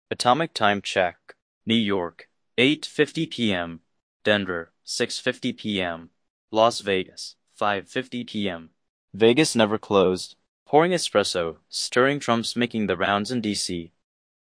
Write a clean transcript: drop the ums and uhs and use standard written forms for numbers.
Atomic time check. New York, 8:50 p.m. Denver, 6:50 p.m. Las Vegas, 5:50 p.m. Vegas never closed. Pouring espresso, stirring Trump's making the rounds in D.C.